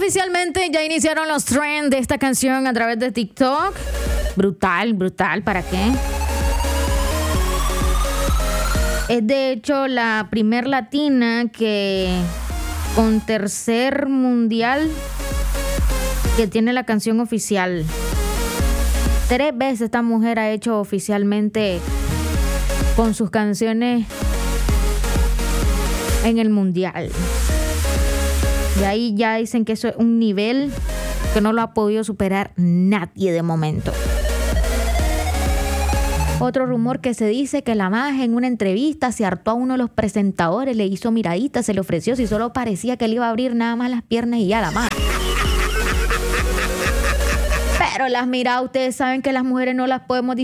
Oficialmente ya iniciaron los trends de esta canción a través de TikTok. Brutal, ¿para qué? Es de hecho la primer latina que con tercer mundial que tiene la canción oficial. 3 veces esta mujer ha hecho oficialmente con sus canciones en el mundial. Y ahí ya dicen que eso es un nivel que no lo ha podido superar nadie de momento. Otro rumor que se dice que la maja en una entrevista se hartó a uno de los presentadores, le hizo miradita, se le ofreció, si solo parecía que le iba a abrir nada más las piernas y ya la maja. Pero las miradas, ustedes saben que las mujeres no las podemos